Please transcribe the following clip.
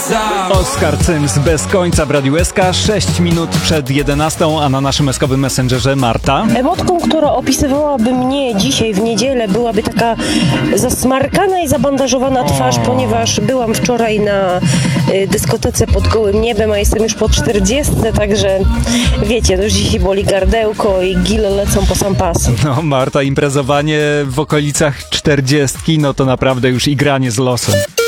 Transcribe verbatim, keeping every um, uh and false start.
Oskar Cyms bez końca w Radiu S K, sześć minut przed jedenastą, a na naszym eskowym messengerze Marta. Emotką, która opisywałaby mnie dzisiaj w niedzielę, byłaby taka zasmarkana i zabandażowana twarz, o. ponieważ byłam wczoraj na y, dyskotece pod gołym niebem, a jestem już po czterdziestce, także wiecie, no już dzisiaj boli gardełko i gile lecą po sam pas. No Marta, imprezowanie w okolicach czterdziestki, no to naprawdę już igranie z losem.